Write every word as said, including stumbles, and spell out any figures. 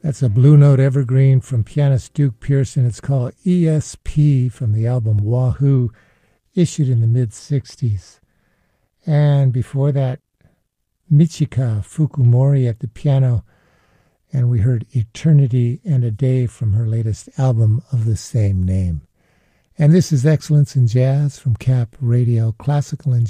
That's a Blue Note evergreen from pianist Duke Pearson. It's called E S P from the album Wahoo, issued in the mid-sixties. And before that, Michika Fukumori at the piano, and we heard Eternity and a Day from her latest album of the same name. And this is Excellence in Jazz from Cap Radio, classical and